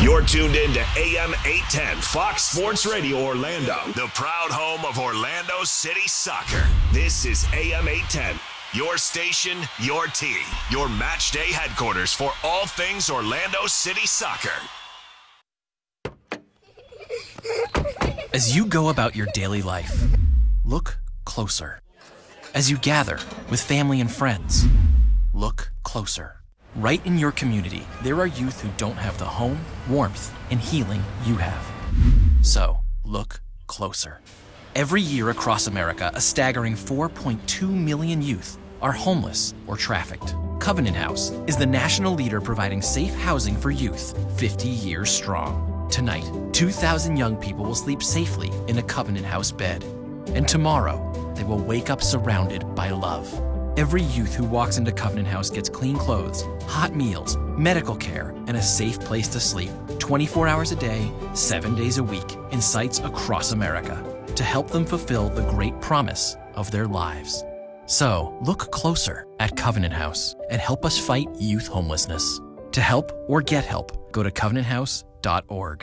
You're tuned in to AM 810 Fox Sports Radio Orlando, the proud home of Orlando City Soccer. This is AM 810, your station, your team, your match day headquarters for all things Orlando City Soccer. As you go about your daily life, look closer. As you gather with family and friends, look closer. Right in your community, there are youth who don't have the home, warmth, and healing you have. So, look closer. Every year across America, a staggering 4.2 million youth are homeless or trafficked. Covenant House is the national leader providing safe housing for youth 50 years strong. Tonight, 2,000 young people will sleep safely in a Covenant House bed. And tomorrow, they will wake up surrounded by love. Every youth who walks into Covenant House gets clean clothes, hot meals, medical care, and a safe place to sleep 24 hours a day, 7 days a week in sites across America to help them fulfill the great promise of their lives. So, look closer at Covenant House and help us fight youth homelessness. To help or get help, go to covenanthouse.org.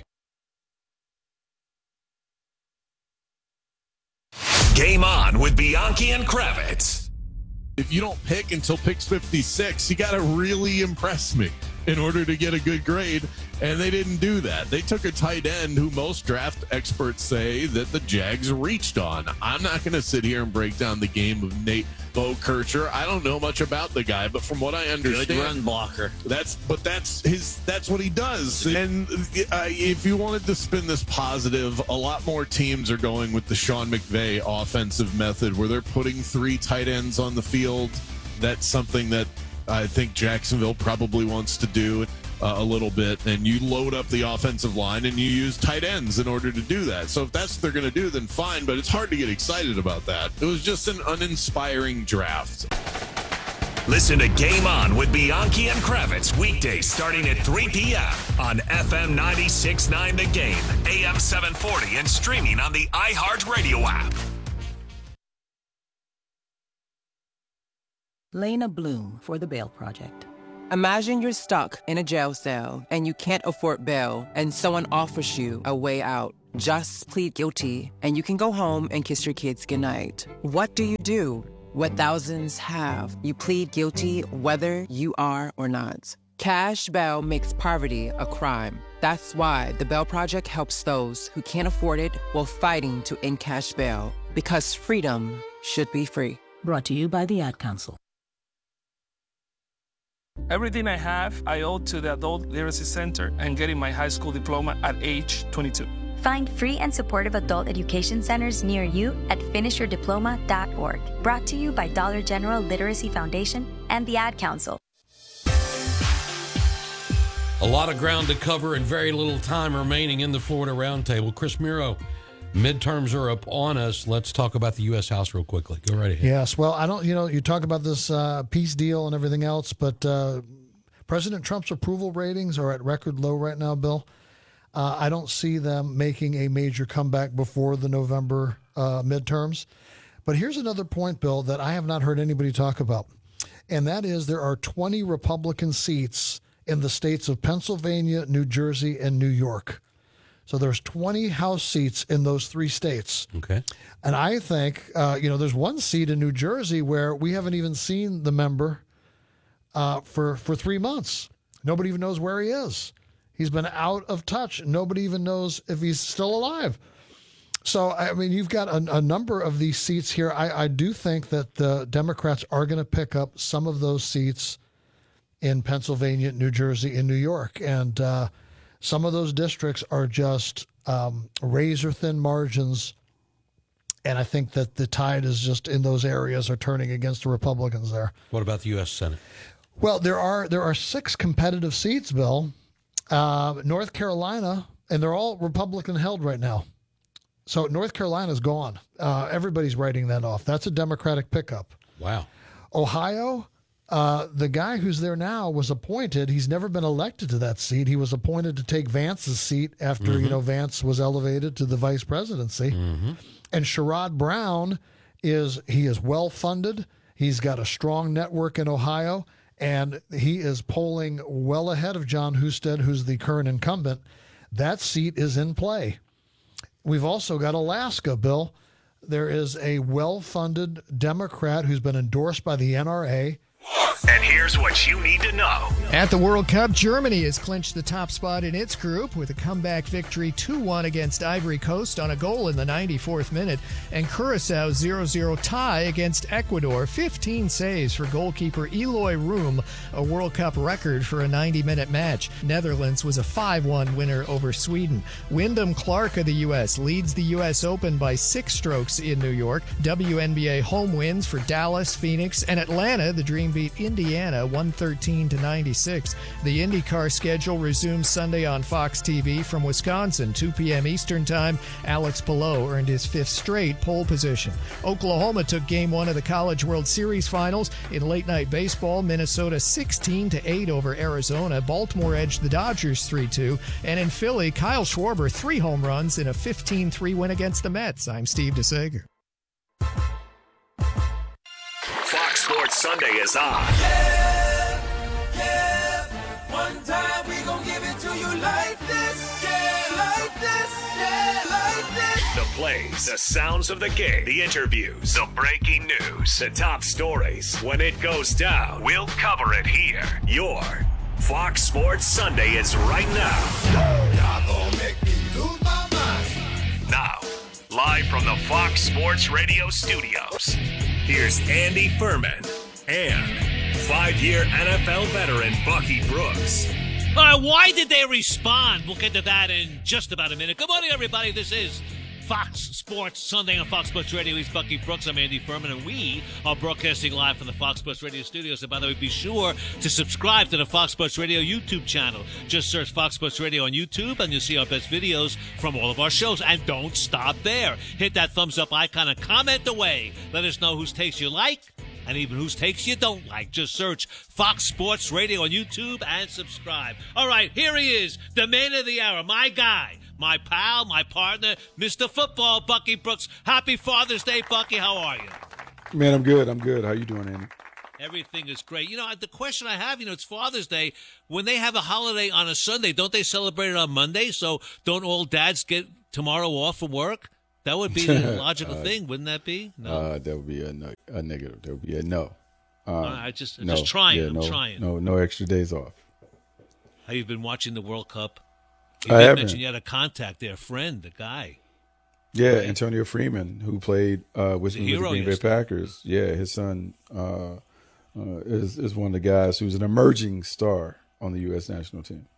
Game on with Bianchi and Kravitz. If you don't pick until picks 56, you got to really impress me in order to get a good grade, and they didn't do that. They took a tight end who most draft experts say that the Jags reached on. I'm not going to sit here and break down the game of Nate Bokercher. I don't know much about the guy, but from what I understand, good run blocker. That's what he does. And if you wanted to spin this positive, a lot more teams are going with the Sean McVay offensive method where they're putting 3 tight ends on the field. That's something that I think Jacksonville probably wants to do a little bit, and you load up the offensive line and you use tight ends in order to do that. So if that's what they're going to do, then fine, but it's hard to get excited about that. It was just an uninspiring draft. Listen to Game On with Bianchi and Kravitz weekdays starting at 3 p.m. on FM 96.9 The Game, AM 740, and streaming on the iHeartRadio app. Lena Bloom for the Bail Project. Imagine you're stuck in a jail cell and you can't afford bail and someone offers you a way out. Just plead guilty and you can go home and kiss your kids goodnight. What do you do? What thousands have. You plead guilty whether you are or not. Cash bail makes poverty a crime. That's why the Bail Project helps those who can't afford it while fighting to end cash bail. Because freedom should be free. Brought to you by the Ad Council. Everything I have, I owe to the Adult Literacy Center and getting my high school diploma at age 22. Find free and supportive adult education centers near you at finishyourdiploma.org. Brought to you by Dollar General Literacy Foundation and the Ad Council. A lot of ground to cover and very little time remaining in the Florida Roundtable. Chris Miro, midterms are up on us. Let's talk about the U.S. House real quickly. Go right ahead. Yes. Well, you talk about this peace deal and everything else, but President Trump's approval ratings are at record low right now, Bill. I don't see them making a major comeback before the November midterms. But here's another point, Bill, that I have not heard anybody talk about, and that is there are 20 Republican seats in the states of Pennsylvania, New Jersey, and New York. So there's 20 House seats in those 3 states. Okay. And I think, there's one seat in New Jersey where we haven't even seen the member for 3 months. Nobody even knows where he is. He's been out of touch. Nobody even knows if he's still alive. So, I mean, you've got a number of these seats here. I do think that the Democrats are going to pick up some of those seats in Pennsylvania, New Jersey, and New York. And some of those districts are just razor-thin margins, and I think that the tide is just in those areas are turning against the Republicans there. What about the U.S. Senate? Well, there are 6 competitive seats, Bill. North Carolina, and they're all Republican-held right now. So North Carolina's gone. Everybody's writing that off. That's a Democratic pickup. Wow. Ohio, the guy who's there now was appointed. He's never been elected to that seat. He was appointed to take Vance's seat after, Vance was elevated to the vice presidency. Mm-hmm. And Sherrod Brown is well funded. He's got a strong network in Ohio. and he is polling well ahead of John Husted, who's the current incumbent. That seat is in play. We've also got Alaska, Bill. There is a well-funded Democrat who's been endorsed by the NRA. And here's what you need to know. At the World Cup, Germany has clinched the top spot in its group with a comeback victory 2-1 against Ivory Coast on a goal in the 94th minute, and Curaçao's 0-0 tie against Ecuador. 15 saves for goalkeeper Eloy Room, a World Cup record for a 90-minute match. Netherlands was a 5-1 winner over Sweden. Wyndham Clark of the U.S. leads the U.S. Open by 6 strokes in New York. WNBA home wins for Dallas, Phoenix, and Atlanta. The Dream beat Indiana 113-96. The IndyCar schedule resumes Sunday on Fox TV from Wisconsin, 2 p.m. Eastern Time. Alex Palou earned his 5th straight pole position. Oklahoma took Game 1 of the College World Series Finals. In late-night baseball, Minnesota 16-8 over Arizona. Baltimore edged the Dodgers 3-2. And in Philly, Kyle Schwarber 3 home runs in a 15-3 win against the Mets. I'm Steve DeSager. Fox Sports Sunday is on. Yeah. One time we gon' give it to you like this. Yeah, like this. Yeah, like this. The plays, the sounds of the game, the interviews, the breaking news, the top stories. When it goes down, we'll cover it here. Your Fox Sports Sunday is right now. Y'all gon' make me lose my mind. Now, live from the Fox Sports Radio studios, here's Andy Furman and 5-year NFL veteran Bucky Brooks. All right, why did they respond? We'll get to that in just about a minute. Good morning, everybody. This is Fox Sports Sunday on Fox Sports Radio. He's Bucky Brooks. I'm Andy Furman, and we are broadcasting live from the Fox Sports Radio studios. And by the way, be sure to subscribe to the Fox Sports Radio YouTube channel. Just search Fox Sports Radio on YouTube, and you'll see our best videos from all of our shows. And don't stop there. Hit that thumbs up icon and comment away. Let us know whose takes you like and even whose takes you don't like. Just search Fox Sports Radio on YouTube and subscribe. All right, here he is, the man of the hour, my guy, my pal, my partner, Mr. Football, Bucky Brooks. Happy Father's Day, Bucky. How are you? Man, I'm good. How you doing, Andy? Everything is great. You know, the question I have, it's Father's Day. When they have a holiday on a Sunday, don't they celebrate it on Monday? So don't all dads get tomorrow off from work? That would be the logical thing, wouldn't that be? No. That would be a negative. That would be a no. Just trying. Yeah, I'm trying. No extra days off. How you've been watching the World Cup? I haven't. Mentioned you had a contact there, a friend, a guy. Yeah, right. Antonio Freeman, who played with the Green Bay Packers. Yeah, his son is one of the guys who's an emerging star on the U.S. national team.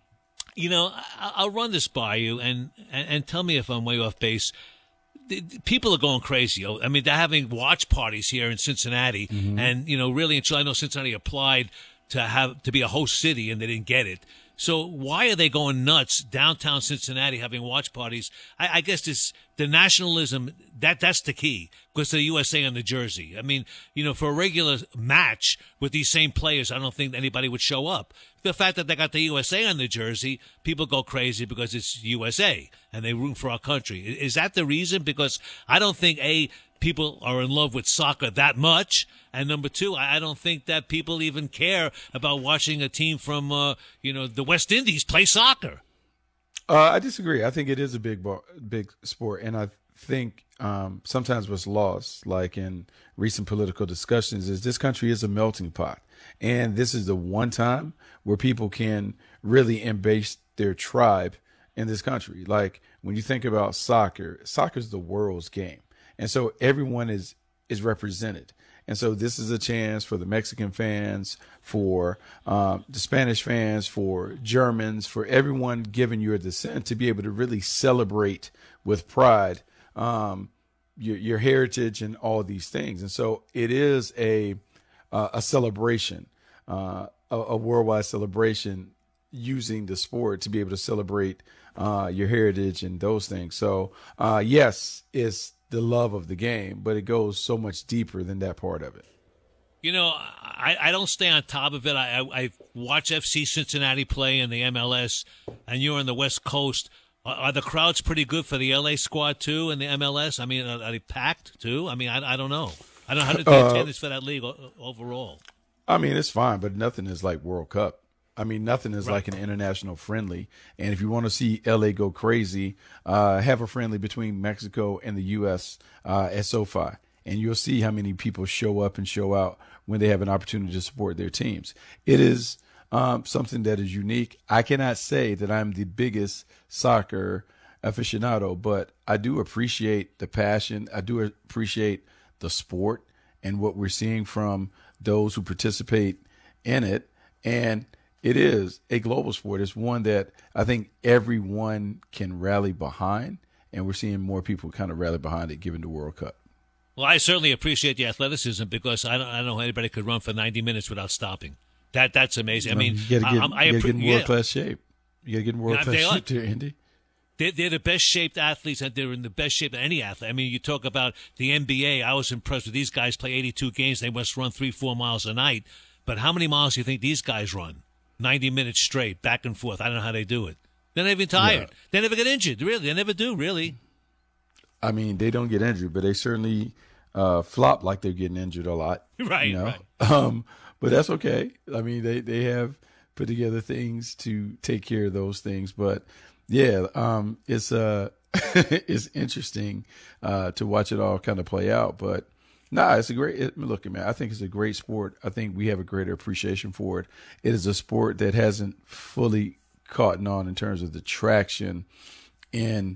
I'll run this by you and tell me if I'm way off base. People are going crazy. I mean, they're having watch parties here in Cincinnati, and really, I know Cincinnati applied to be a host city, and they didn't get it. So why are they going nuts downtown Cincinnati having watch parties? I guess the nationalism, that's the key, because of the USA on the jersey. I mean, for a regular match with these same players, I don't think anybody would show up. The fact that they got the USA on the jersey, people go crazy because it's USA and they root for our country. Is that the reason? Because I don't think, people are in love with soccer that much. And number two, I don't think that people even care about watching a team from, the West Indies play soccer. I disagree. I think it is a big sport. And I think sometimes what's lost, like in recent political discussions, is this country is a melting pot. And this is the one time where people can really embrace their tribe in this country. Like when you think about soccer is the world's game. And so everyone is represented. And so this is a chance for the Mexican fans, for the Spanish fans, for Germans, for everyone given your descent to be able to really celebrate with pride your heritage and all these things. And so it is a celebration, a worldwide celebration using the sport to be able to celebrate your heritage and those things. So, yes, it's the love of the game, but it goes so much deeper than that part of it. I don't stay on top of it. I watch FC Cincinnati play in the MLS, and you're on the West Coast. Are the crowds pretty good for the LA squad, too, in the MLS? I mean, are they packed, too? I mean, I don't know. I don't know how to do attendance for that league overall. I mean, it's fine, but nothing is like World Cup. I mean, nothing is like an international friendly. And if you want to see LA go crazy, have a friendly between Mexico and the U.S. At SoFi. And you'll see how many people show up and show out when they have an opportunity to support their teams. It is something that is unique. I cannot say that I'm the biggest soccer aficionado, but I do appreciate the passion. I do appreciate the sport and what we're seeing from those who participate in it. And it is a global sport. It's one that I think everyone can rally behind, and we're seeing more people kind of rally behind it given the World Cup. Well, I certainly appreciate the athleticism because I don't know how anybody could run for 90 minutes without stopping. That's amazing. I mean, you got to get in world-class shape. You got to get in world-class shape there, Andy. They're the best-shaped athletes, and they're in the best shape of any athlete. I mean, you talk about the NBA. I was impressed with these guys play 82 games. They must run 3-4 miles a night. But how many miles do you think these guys run? 90 minutes straight, back and forth. I don't know how they do it. They're not even tired. Yeah. They never get injured, really. They never do, really. I mean, they don't get injured, but they certainly flop like they're getting injured a lot. Right, you know? Right. But that's okay. I mean, they have put together things to take care of those things. But, yeah, it's it's interesting to watch it all kind of play out. But, it's a great look, man. I think it's a great sport. I think we have a greater appreciation for it. It is a sport that hasn't fully caught on in terms of the traction in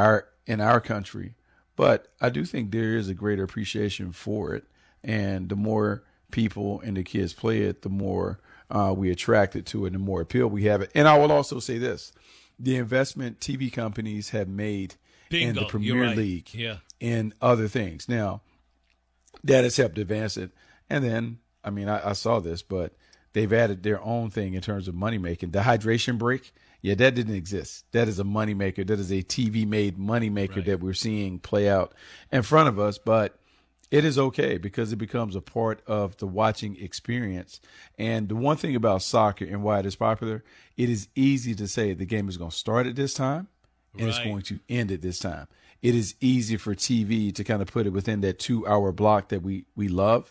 our country, but I do think there is a greater appreciation for it. And the more people and the kids play it, the more we attract it to it, and the more appeal we have it. And I will also say this: the investment TV companies have made in the Premier League and other things. Now, that has helped advance it. And then, I mean, I saw this, but they've added their own thing in terms of money making. The hydration break, that didn't exist. That is a money maker. That is a TV-made money maker that we're seeing play out in front of us. But it is okay because it becomes a part of the watching experience. And the one thing about soccer and why it is popular, it is easy to say the game is going to start at this time and it's going to end at this time. It is easy for TV to kind of put it within that 2-hour block that we love.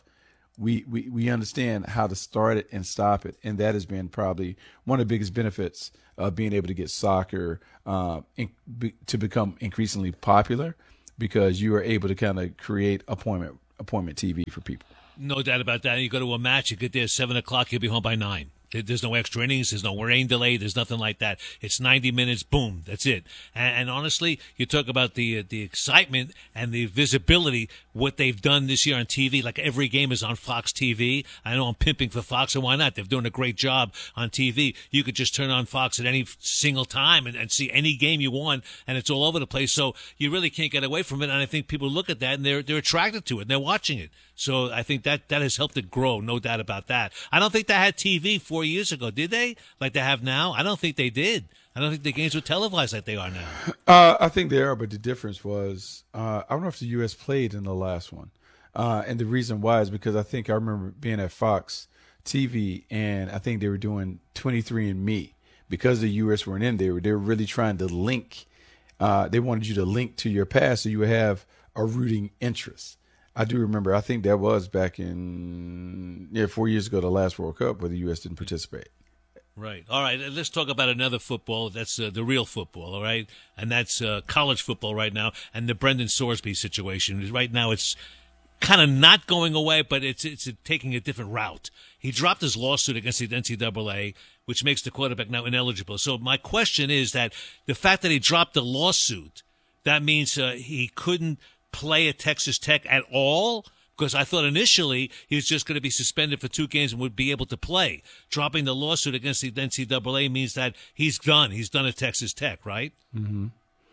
We understand how to start it and stop it. And that has been probably one of the biggest benefits of being able to get soccer to become increasingly popular, because you are able to kind of create appointment TV for people. No doubt about that. You go to a match, you get there at 7 o'clock, you'll be home by 9. There's no extra innings. There's no rain delay. There's nothing like that. It's 90 minutes. Boom. That's it. And honestly, you talk about the excitement and the visibility, what they've done this year on TV. Like every game is on Fox TV. I know I'm pimping for Fox, and why not? They're doing a great job on TV. You could just turn on Fox at any single time and see any game you want, and it's all over the place. So you really can't get away from it. And I think people look at that and they're attracted to it and they're watching it. So I think that has helped it grow, no doubt about that. I don't think they had TV 4 years ago, did they? Like they have now? I don't think they did. I don't think the games were televised like they are now. I think they are, but the difference was I don't know if the U.S. played in the last one. And the reason why is because I think I remember being at Fox TV, and I think they were doing 23andMe. Because the U.S. weren't in there, they were really trying to link. They wanted you to link to your past so you would have a rooting interest. I do remember, I think that was back in 4 years ago, the last World Cup, where the U.S. didn't participate. Right. All right. Let's talk about another football. That's the real football, all right? And that's college football right now, and the Brendan Sorsby situation. Right now it's kind of not going away, but it's taking a different route. He dropped his lawsuit against the NCAA, which makes the quarterback now ineligible. So my question is that the fact that he dropped the lawsuit, that means he couldn't play at Texas Tech at all? Because I thought initially he was just going to be suspended for 2 games and would be able to play. Dropping the lawsuit against the NCAA means that he's done. He's done at Texas Tech, right? Mm-hmm.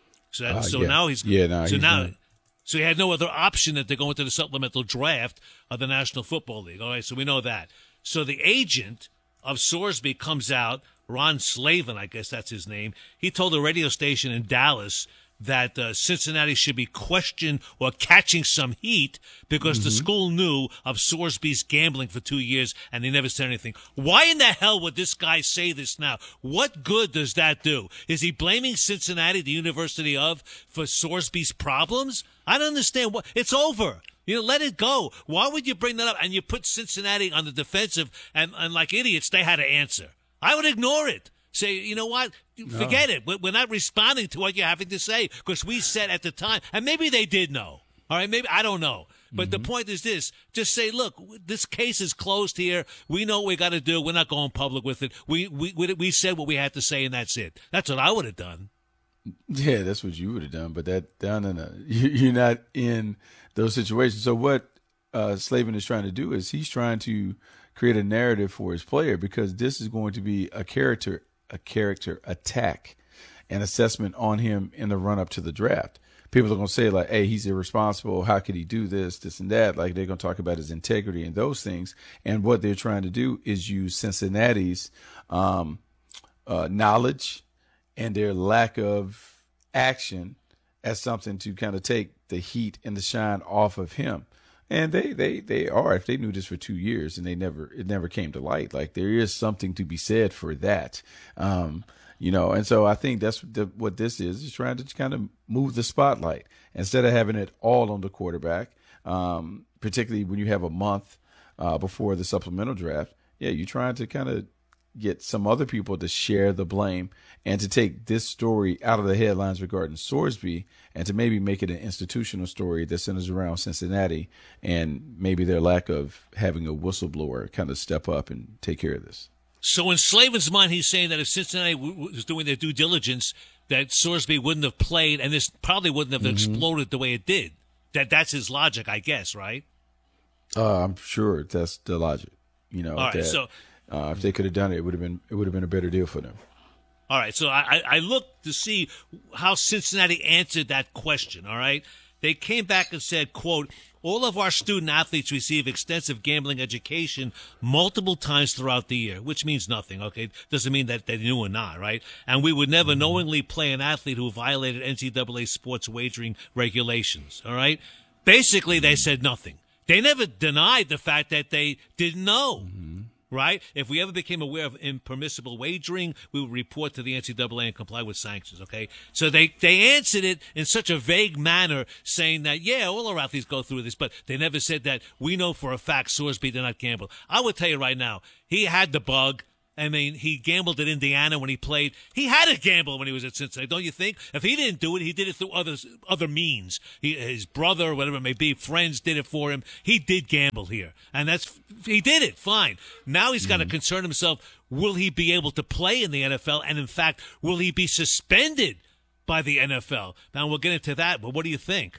Now he's done. So he had no other option than to go into the supplemental draft of the National Football League. All right, so we know that. So the agent of Sorsby comes out, Ron Slavin, I guess that's his name. He told a radio station in Dallas that Cincinnati should be questioned or catching some heat because the school knew of Sorsby's gambling for 2 years and they never said anything. Why in the hell would this guy say this now? What good does that do? Is he blaming Cincinnati, the University of, for Sorsby's problems? I don't understand. It's over. Let it go. Why would you bring that up? And you put Cincinnati on the defensive, and like idiots, they had to answer. I would ignore it. Say, you know what? Forget it. We're not responding to what you're having to say because we said at the time, and maybe they did know. All right, maybe I don't know. But the point is this. Just say, look, this case is closed here. We know what we got to do. We're not going public with it. We said what we had to say, and that's it. That's what I would have done. Yeah, that's what you would have done. But you're not in those situations. So what Slavin is trying to do is he's trying to create a narrative for his player because this is going to be a character attack and assessment on him in the run-up to the draft. People are going to say, like, hey, he's irresponsible. How could he do this and that? Like, they're going to talk about his integrity and those things. And what they're trying to do is use Cincinnati's knowledge and their lack of action as something to kind of take the heat and the shine off of him. And they are, if they knew this for 2 years and it never came to light, like there is something to be said for that. And so I think that's what this is trying to kind of move the spotlight instead of having it all on the quarterback, particularly when you have a month before the supplemental draft. Yeah, you're trying to kind of get some other people to share the blame and to take this story out of the headlines regarding Sorsby and to maybe make it an institutional story that centers around Cincinnati and maybe their lack of having a whistleblower kind of step up and take care of this. So in Slavin's mind, he's saying that if Cincinnati was doing their due diligence, that Sorsby wouldn't have played and this probably wouldn't have exploded the way it did. That's his logic, I guess, right? I'm sure that's the logic. All right, so if they could have done it, it would have been a better deal for them. All right, so I looked to see how Cincinnati answered that question, all right? They came back and said, quote, all of our student athletes receive extensive gambling education multiple times throughout the year, which means nothing, okay? Doesn't mean that they knew or not, right? And we would never knowingly play an athlete who violated NCAA sports wagering regulations, all right? Basically, they said nothing. They never denied the fact that they didn't know. Right? If we ever became aware of impermissible wagering, we would report to the NCAA and comply with sanctions, okay? So they answered it in such a vague manner, saying that, yeah, all our athletes go through this, but they never said that we know for a fact Sorsby did not gamble. I would tell you right now, he had the bug. I mean, he gambled at Indiana when he played. He had to gamble when he was at Cincinnati, don't you think? If he didn't do it, he did it through other means. His brother, whatever it may be, friends did it for him. He did gamble here, and he did it, fine. Now he's got to concern himself, will he be able to play in the NFL, and in fact, will he be suspended by the NFL? Now, we'll get into that, but what do you think?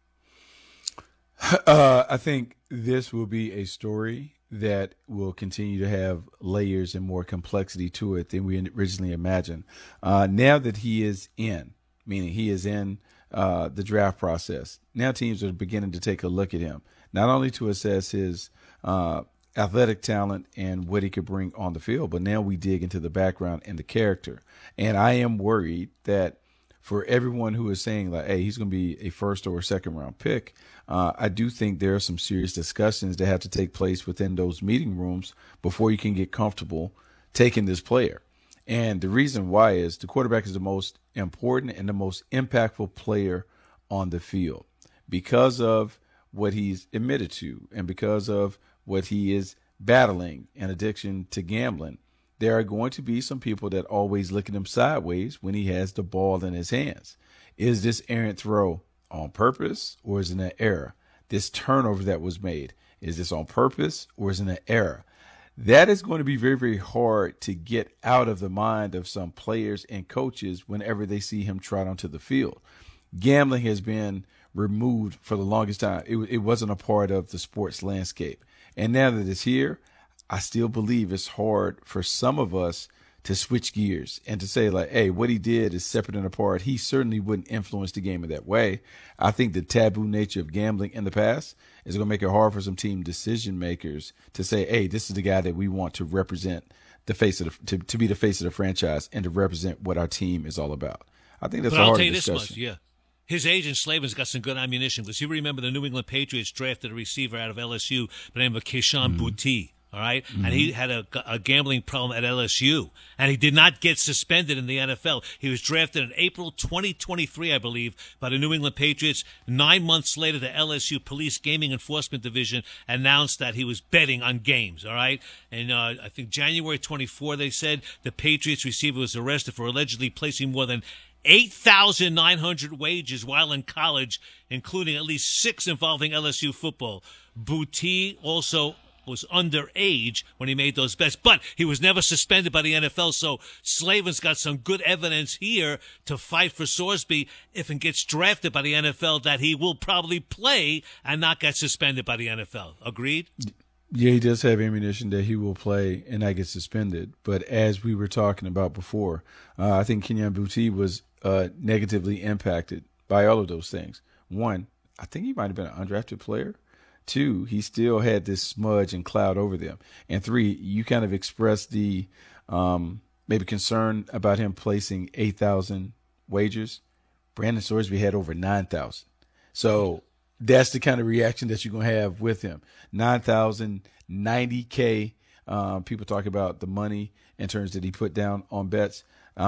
I think this will be a story that will continue to have layers and more complexity to it than we originally imagined. Now that he is in, meaning he is in the draft process, now teams are beginning to take a look at him, not only to assess his athletic talent and what he could bring on the field, but now we dig into the background and the character. And I am worried that for everyone who is saying, like, hey, he's going to be a first or second round pick, I do think there are some serious discussions that have to take place within those meeting rooms before you can get comfortable taking this player. And the reason why is the quarterback is the most important and the most impactful player on the field because of what he's admitted to and because of what he is battling, an addiction to gambling. There are going to be some people that always look at him sideways when he has the ball in his hands. Is this errant throw on purpose or is it an error? This turnover that was made, is this on purpose or is it an error? That is going to be very, very hard to get out of the mind of some players and coaches whenever they see him trot onto the field. Gambling has been removed for the longest time. It wasn't a part of the sports landscape. And now that it's here, I still believe it's hard for some of us to switch gears and to say, like, hey, what he did is separate and apart. He certainly wouldn't influence the game in that way. I think the taboo nature of gambling in the past is going to make it hard for some team decision makers to say, hey, this is the guy that we want to represent the face of to be the face of the franchise and to represent what our team is all about. I think that's a hard discussion. But I'll tell you this much, yeah. His agent, Slavin's got some good ammunition because you remember the New England Patriots drafted a receiver out of LSU by the name of Keyshawn Boutte. All right. And he had a gambling problem at LSU, and he did not get suspended in the NFL. He was drafted in April 2023, I believe, by the New England Patriots. 9 months later, the LSU Police Gaming Enforcement Division announced that he was betting on games. All right. And I think January 24, they said the Patriots receiver was arrested for allegedly placing more than 8,900 wagers while in college, including at least 6 involving LSU football. Boutte also was underage when he made those bets, but he was never suspended by the NFL. So Slavin's got some good evidence here to fight for Sorsby if it gets drafted by the NFL, that he will probably play and not get suspended by the NFL. Agreed? Yeah, he does have ammunition that he will play and not get suspended. But as we were talking about before, I think Kenyon Boutte was negatively impacted by all of those things. One, I think he might have been an undrafted player. 2, he still had this smudge and cloud over them. And 3, you kind of expressed the maybe concern about him placing 8,000 wagers. Brandon Sorsby had over 9,000. So that's the kind of reaction that you're going to have with him. 9,000, 90K. People talk about the money in terms that he put down on bets.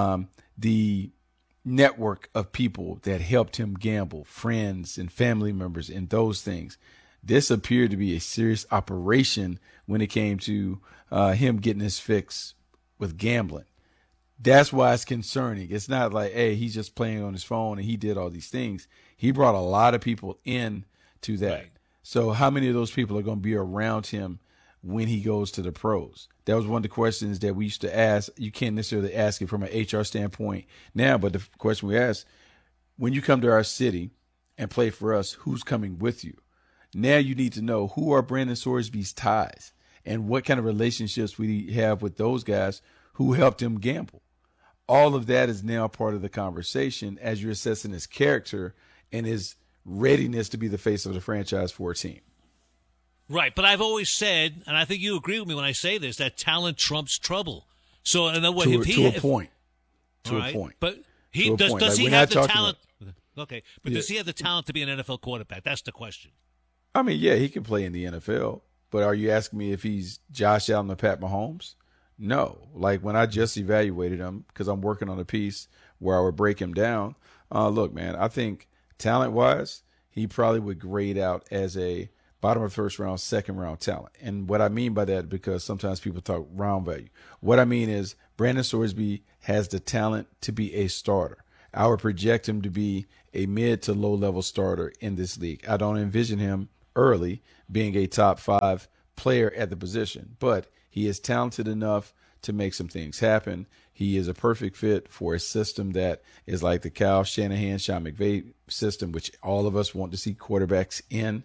The network of people that helped him gamble, friends and family members and those things. This appeared to be a serious operation when it came to him getting his fix with gambling. That's why it's concerning. It's not like, hey, he's just playing on his phone and he did all these things. He brought a lot of people in to that. Right. So how many of those people are going to be around him when he goes to the pros? That was one of the questions that we used to ask. You can't necessarily ask it from an HR standpoint now, but the question we ask, when you come to our city and play for us, who's coming with you? Now you need to know who are Brandon Sorsby's ties and what kind of relationships we have with those guys who helped him gamble. All of that is now part of the conversation as you're assessing his character and his readiness to be the face of the franchise for a team. Right, but I've always said, and I think you agree with me when I say this, that talent trumps trouble. So in other words, to a point. But he does he have the talent? Okay, but does he have the talent to be an NFL quarterback? That's the question. I mean, yeah, he can play in the NFL, but are you asking me if he's Josh Allen or Pat Mahomes? No. Like when I just evaluated him, because I'm working on a piece where I would break him down. Look, man, I think talent-wise, he probably would grade out as a bottom of first round, second round talent. And what I mean by that, because sometimes people talk round value. What I mean is Brandon Sorsby has the talent to be a starter. I would project him to be a mid to low level starter in this league. I don't envision him early being a top 5 player at the position, but he is talented enough to make some things happen. He is a perfect fit for a system that is like the Kyle Shanahan, Sean McVay system, which all of us want to see quarterbacks in.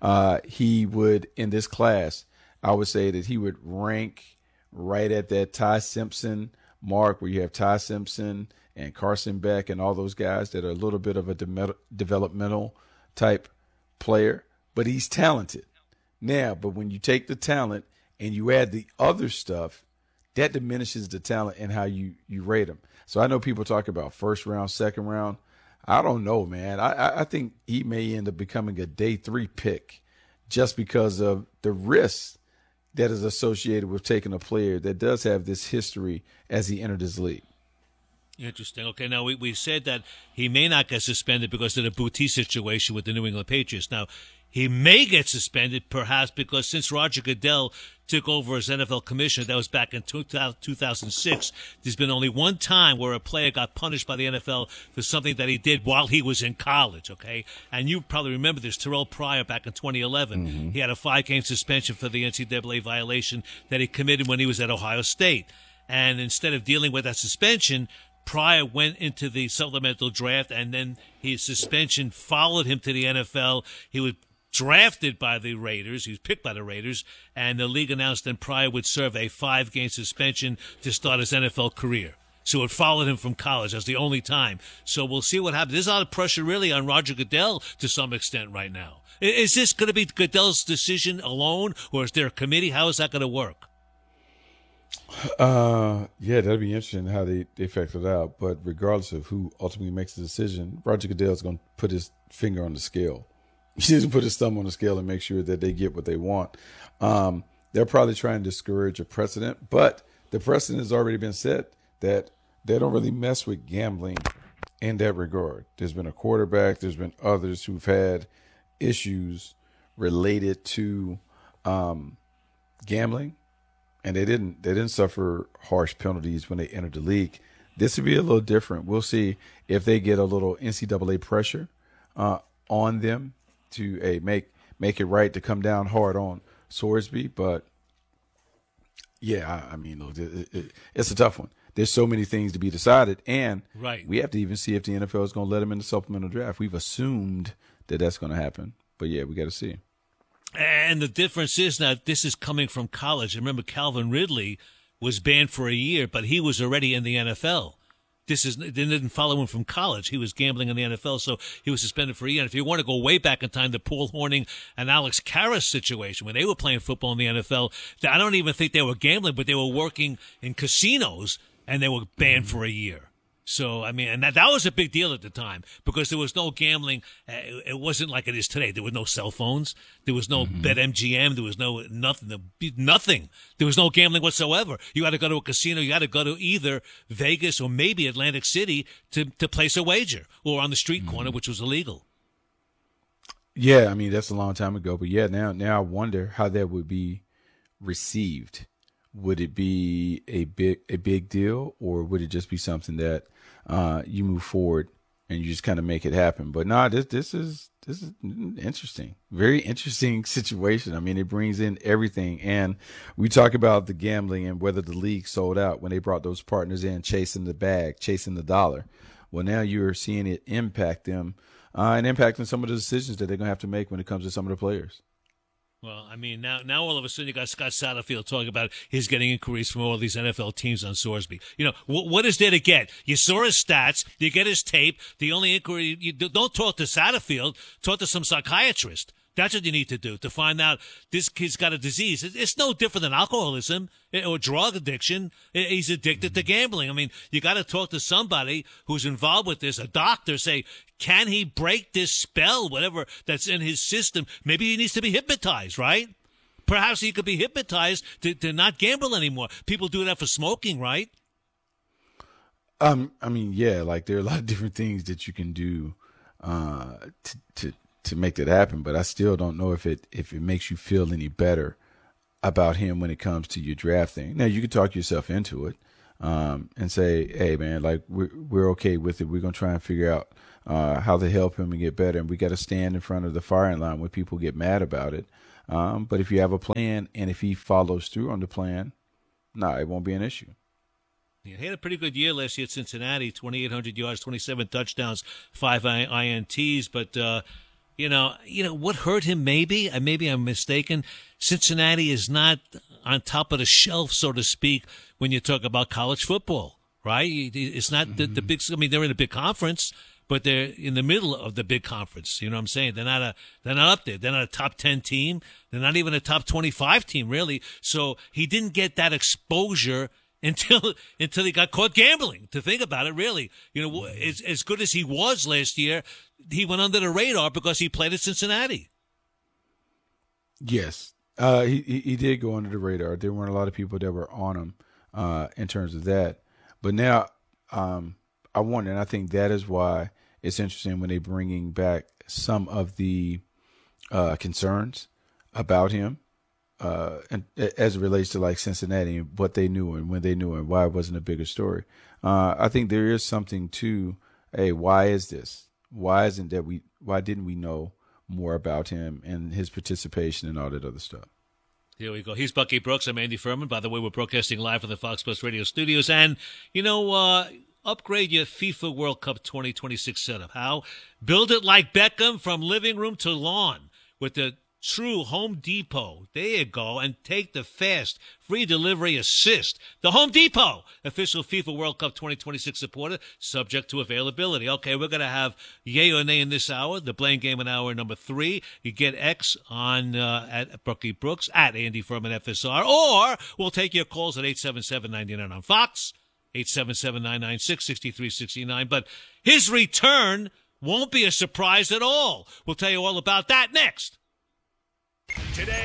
He would, in this class, I would say that he would rank right at that Ty Simpson mark, where you have Ty Simpson and Carson Beck and all those guys that are a little bit of a developmental type player. But he's talented. Now, but when you take the talent and you add the other stuff, that diminishes the talent and how you rate him. So I know people talk about first round, second round. I don't know, man. I think he may end up becoming a day 3 pick just because of the risk that is associated with taking a player that does have this history as he entered this league. Interesting. Okay, now we said that he may not get suspended because of the Boutte situation with the New England Patriots. Now, he may get suspended perhaps because since Roger Goodell took over as NFL commissioner, that was back in 2006, there's been only one time where a player got punished by the NFL for something that he did while he was in college, okay? And you probably remember this, Terrell Pryor back in 2011. Mm-hmm. He had a 5-game suspension for the NCAA violation that he committed when he was at Ohio State. And instead of dealing with that suspension, Pryor went into the supplemental draft, and then his suspension followed him to the NFL. He was drafted by the Raiders. He was picked by the Raiders, and the league announced that Pryor would serve a 5-game suspension to start his NFL career. So it followed him from college. That's the only time. So we'll see what happens. There's a lot of pressure really on Roger Goodell to some extent right now. Is this going to be Goodell's decision alone, or is there a committee? How is that going to work? Yeah, that'd be interesting how they factor it out. But regardless of who ultimately makes the decision, Roger Goodell is going to put his finger on the scale. He doesn't put his thumb on the scale and make sure that they get what they want. they're probably trying to discourage a precedent, but the precedent has already been set that they don't really mess with gambling in that regard. There's been a quarterback, there's been others who've had issues related to gambling, and they didn't suffer harsh penalties when they entered the league. This would be a little different. We'll see if they get a little NCAA pressure on them to make it right, to come down hard on Sorsby. But yeah, I mean, look, it's a tough one. There's so many things to be decided, and we have to even see if the NFL is going to let him in the supplemental draft. We've assumed that that's going to happen, but yeah, we got to see. And the difference is now this is coming from college. Remember, Calvin Ridley was banned for a year, but he was already in the NFL. They didn't follow him from college. He was gambling in the NFL, so he was suspended for a year. And if you want to go way back in time, the Paul Hornung and Alex Karras situation, when they were playing football in the NFL, I don't even think they were gambling, but they were working in casinos, and they were banned for a year. So, I mean, and that was a big deal at the time because there was no gambling. It wasn't like it is today. There were no cell phones. There was no BetMGM. There was nothing. There was no gambling whatsoever. You had to go to a casino. You had to go to either Vegas or maybe Atlantic City to place a wager, or on the street corner, which was illegal. Yeah, I mean, that's a long time ago. But yeah, now I wonder how that would be received. Would it be a big deal, or would it just be something that you move forward and you just kind of make it happen? But no, this is interesting, very interesting situation. I mean, it brings in everything, and we talk about the gambling and whether the league sold out when they brought those partners in, chasing the bag, chasing the dollar. Well, now you're seeing it impact them and impacting some of the decisions that they're going to have to make when it comes to some of the players. Well, I mean, now all of a sudden you got Scott Satterfield talking about he's getting inquiries from all these NFL teams on Sorsby. You know, what is there to get? You saw his stats. You get his tape. The only inquiry, you don't talk to Satterfield. Talk to some psychiatrist. That's what you need to do to find out this kid's got a disease. It's no different than alcoholism or drug addiction. He's addicted to gambling. I mean, you got to talk to somebody who's involved with this, a doctor, say, can he break this spell, whatever that's in his system? Maybe he needs to be hypnotized, right? Perhaps he could be hypnotized to not gamble anymore. People do that for smoking, right? I mean, yeah, like there are a lot of different things that you can do to make that happen, but I still don't know if it makes you feel any better about him when it comes to your drafting. Now, you can talk yourself into it and say, hey, man, like we're okay with it. We're going to try and figure out how to help him and get better, and we got to stand in front of the firing line when people get mad about it. But if you have a plan and if he follows through on the plan, it won't be an issue. Yeah, he had a pretty good year last year at Cincinnati, 2,800 yards, 27 touchdowns, 5 INTs, but you know, what hurt him maybe I'm mistaken. Cincinnati is not on top of the shelf, so to speak, when you talk about college football, right? It's not the big, I mean, they're in a big conference, but they're in the middle of the big conference. You know what I'm saying? They're not up there. They're not a top 10 team. They're not even a top 25 team, really. So he didn't get that exposure until he got caught gambling. To think about it, really, as good as he was last year, he went under the radar because he played at Cincinnati. Yes, he did go under the radar. There weren't a lot of people that were on him in terms of that. But now I wonder, and I think that is why it's interesting when they're bringing back some of the concerns about him. And as it relates to like Cincinnati and what they knew and when they knew and why it wasn't a bigger story. I think there is something to, hey, why is this? Why didn't we know more about him and his participation and all that other stuff? Here we go. He's Bucky Brooks. I'm Andy Furman. By the way, we're broadcasting live from the Fox Sports Radio studios. And, upgrade your FIFA World Cup 2026 setup. How? Build it like Beckham from living room to lawn with the true Home Depot. There you go. And take the fast, free delivery assist. The Home Depot, official FIFA World Cup 2026 supporter, subject to availability. Okay, we're going to have yay or nay in this hour. The Blame Game in hour number 3. You get X on at Bucky Brooks, at Andy Furman FSR, or we'll take your calls at 877-99 on Fox, 877-996-6369. But his return won't be a surprise at all. We'll tell you all about that next. Today,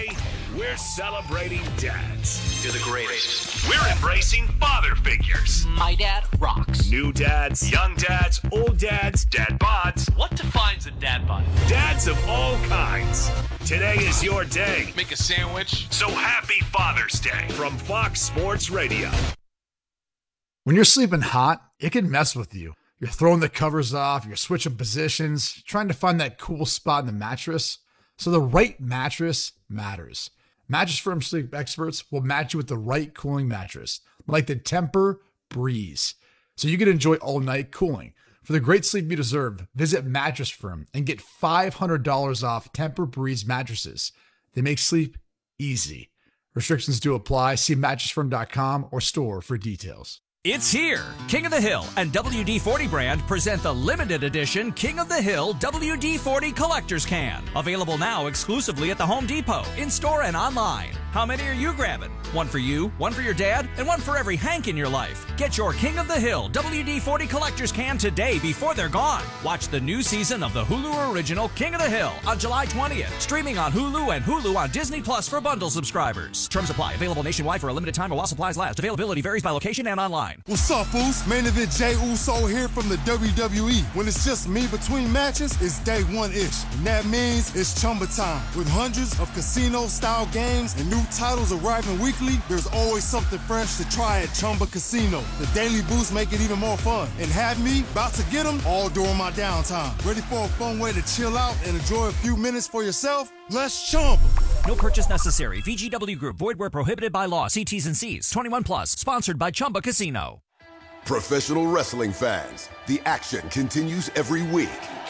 We're celebrating dads. You're the greatest. We're embracing father figures. My dad rocks. New dads, young dads, old dads, dad bods. What defines a dad bod? Dads of all kinds. Today is your day. Make a sandwich. So happy Father's Day from Fox Sports Radio. When you're sleeping hot, it can mess with you. You're throwing the covers off, you're switching positions, trying to find that cool spot in the mattress. So the right mattress matters. Mattress Firm sleep experts will match you with the right cooling mattress, like the Tempur-Breeze, so you can enjoy all-night cooling. For the great sleep you deserve, visit Mattress Firm and get $500 off Tempur-Breeze mattresses. They make sleep easy. Restrictions do apply. See mattressfirm.com or store for details. It's here. King of the Hill and WD-40 brand present the limited edition King of the Hill WD-40 Collector's Can. Available now exclusively at the Home Depot, in-store and online. How many are you grabbing? One for you, one for your dad, and one for every Hank in your life. Get your King of the Hill WD-40 Collector's Can today before they're gone. Watch the new season of the Hulu original King of the Hill on July 20th. Streaming on Hulu and Hulu on Disney Plus for bundle subscribers. Terms apply. Available nationwide for a limited time or while supplies last. Availability varies by location and online. What's up, Foos? Main event Jey Uso here from the WWE. When it's just me between matches, it's day one-ish. And that means it's Chumba time. With hundreds of casino-style games and new titles arriving weekly, there's always something fresh to try at Chumba Casino. The daily boosts make it even more fun. And have me about to get them all during my downtime. Ready for a fun way to chill out and enjoy a few minutes for yourself? Let's Chumba. No purchase necessary. VGW Group. Void where prohibited by law. See T's and C's. 21 plus. Sponsored by Chumba Casino. Professional wrestling fans, the action continues every week.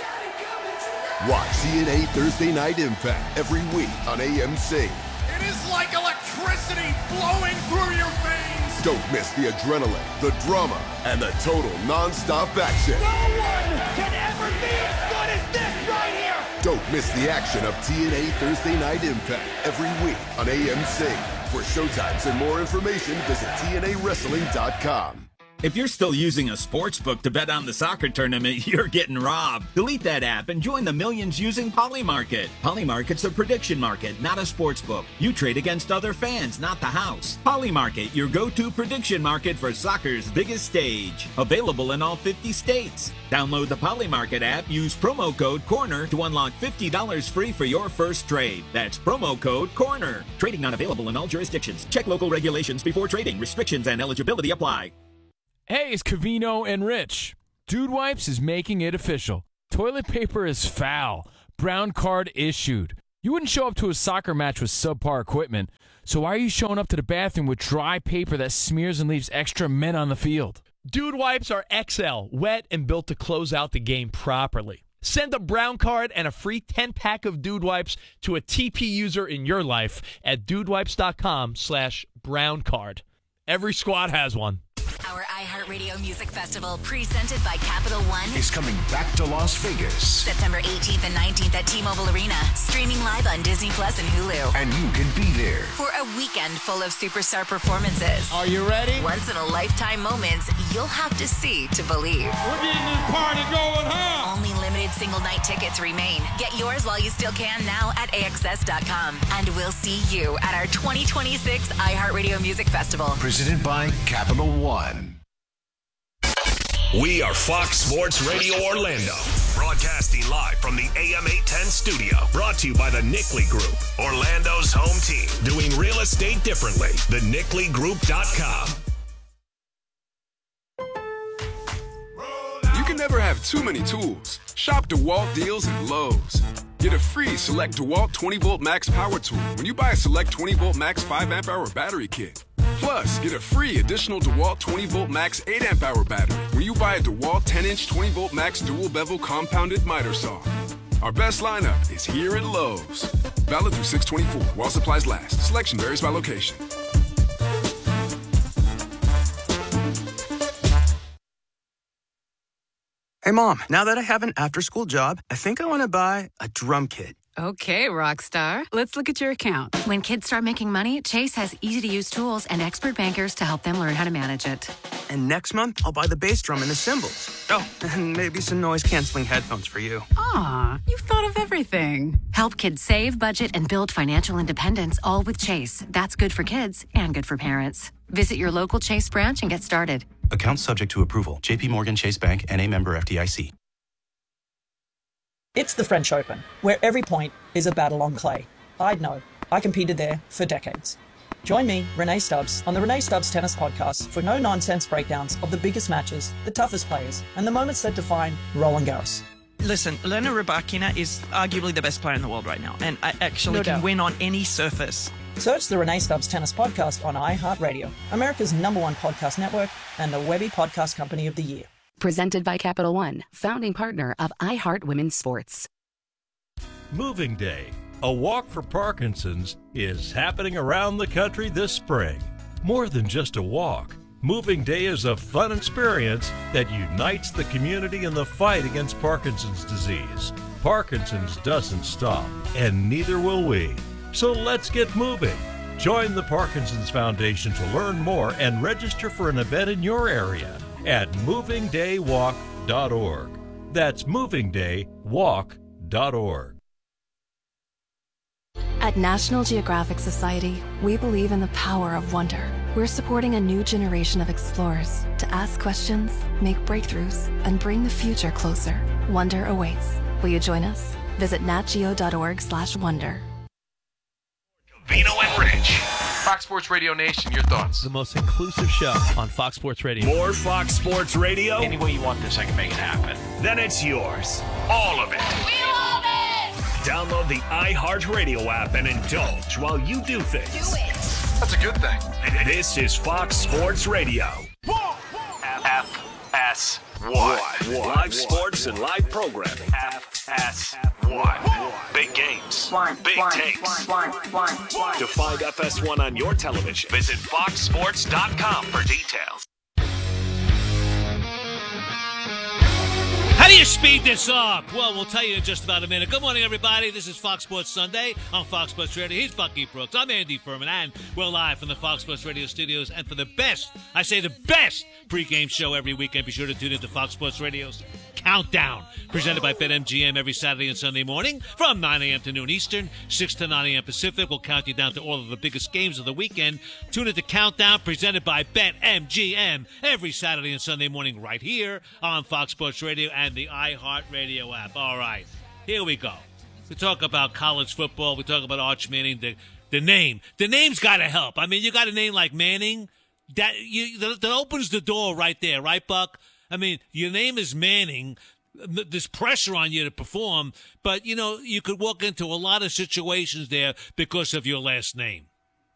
Watch TNA Thursday Night Impact every week on AMC. It is like electricity flowing through your veins. Don't miss the adrenaline, the drama, and the total non-stop action. No one can ever be as good as this right here. Don't miss the action of TNA Thursday Night Impact every week on AMC. For showtimes and more information, visit TNAWrestling.com. If you're still using a sportsbook to bet on the soccer tournament, you're getting robbed. Delete that app and join the millions using Polymarket. Polymarket's a prediction market, not a sportsbook. You trade against other fans, not the house. Polymarket, your go-to prediction market for soccer's biggest stage. Available in all 50 states. Download the Polymarket app, use promo code CORNER to unlock $50 free for your first trade. That's promo code CORNER. Trading not available in all jurisdictions. Check local regulations before trading. Restrictions and eligibility apply. Hey, it's Covino and Rich. Dude Wipes is making it official. Toilet paper is foul. Brown card issued. You wouldn't show up to a soccer match with subpar equipment, so why are you showing up to the bathroom with dry paper that smears and leaves extra men on the field? Dude Wipes are XL, wet and built to close out the game properly. Send a brown card and a free 10-pack of Dude Wipes to a TP user in your life at dudewipes.com/brown card. Every squad has one. Our iHeartRadio Music Festival, presented by Capital One, is coming back to Las Vegas. September 18th and 19th at T-Mobile Arena. Streaming live on Disney Plus and Hulu. And you can be there for a weekend full of superstar performances. Are you ready? Once-in-a-lifetime moments you'll have to see to believe. We're getting this party going, huh? Only limited single-night tickets remain. Get yours while you still can now at AXS.com. And we'll see you at our 2026 iHeartRadio Music Festival. Presented by Capital One. We are Fox Sports Radio Orlando, broadcasting live from the AM 810 studio. Brought to you by the Nickley Group, Orlando's home team, doing real estate differently. TheNickleyGroup.com. You can never have too many tools. Shop DeWalt deals at Lowe's. Get a free Select DeWalt 20-volt max power tool when you buy a Select 20-volt max 5-amp-hour battery kit. Plus, get a free additional DeWalt 20-volt max 8-amp-hour battery when you buy a DeWalt 10-inch 20-volt max dual-bevel compounded miter saw. Our best lineup is here at Lowe's. Valid through 6/24 while supplies last. Selection varies by location. Hey, Mom, now that I have an after-school job, I think I want to buy a drum kit. Okay, Rockstar. Let's look at your account. When kids start making money, Chase has easy-to-use tools and expert bankers to help them learn how to manage it. And next month, I'll buy the bass drum and the cymbals. Oh, and maybe some noise-canceling headphones for you. Aw, you've thought of everything. Help kids save, budget, and build financial independence, all with Chase. That's good for kids and good for parents. Visit your local Chase branch and get started. Account subject to approval. JP Morgan Chase Bank, N.A. member FDIC. It's the French Open, where every point is a battle on clay. I'd know. I competed there for decades. Join me, Renee Stubbs, on the Renee Stubbs Tennis Podcast for no-nonsense breakdowns of the biggest matches, the toughest players, and the moments that define Roland Garros. Listen, Elena Rybakina is arguably the best player in the world right now, and I actually can win on any surface. Search the Renee Stubbs Tennis Podcast on iHeartRadio, America's #1 podcast network, and the Webby Podcast Company of the Year. Presented by Capital One, founding partner of iHeart Women's Sports. Moving Day, a walk for Parkinson's, is happening around the country this spring. More than just a walk, Moving Day is a fun experience that unites the community in the fight against Parkinson's disease. Parkinson's doesn't stop, and neither will we. So let's get moving. Join the Parkinson's Foundation to learn more and register for an event in your area at movingdaywalk.org. That's movingdaywalk.org. At National Geographic Society, we believe in the power of wonder. We're supporting a new generation of explorers to ask questions, make breakthroughs, and bring the future closer. Wonder awaits. Will you join us? Visit natgeo.org/wonder. Vino and Rich. Fox Sports Radio Nation, your thoughts. The most inclusive show on Fox Sports Radio. More Fox Sports Radio? Any way you want this, I can make it happen. Then it's yours. All of it. We love it! Download the iHeartRadio app and indulge while you do things. Do it! That's a good thing. This is Fox Sports Radio. FS1. Live sports and live programming. FS1. Big games. Big takes. To find FS1 on your television, visit foxsports.com for details. How do you speed this up? Well, we'll tell you in just about a minute. Good morning, everybody. This is Fox Sports Sunday on Fox Sports Radio. He's Bucky Brooks. I'm Andy Furman, and we're live from the Fox Sports Radio studios. And for the best, I say the best pregame show every weekend, be sure to tune into Fox Sports Radio's Countdown, presented by BetMGM every Saturday and Sunday morning from 9 a.m. to noon Eastern, 6 to 9 a.m. Pacific. We'll count you down to all of the biggest games of the weekend. Tune into Countdown, presented by BetMGM every Saturday and Sunday morning right here on Fox Sports Radio and the iHeartRadio app. All right, here we go. We talk about college football. We talk about Arch Manning. The name. The name's got to help. I mean, you got a name like Manning. That opens the door right there, right, Buck? I mean, your name is Manning. There's pressure on you to perform, but, you know, you could walk into a lot of situations there because of your last name.